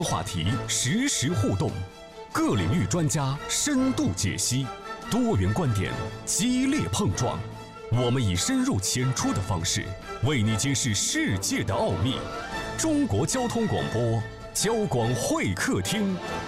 话题实时互动，各领域专家深度解析，多元观点激烈碰撞。我们以深入浅出的方式，为你揭示世界的奥秘。中国交通广播，交广会客厅。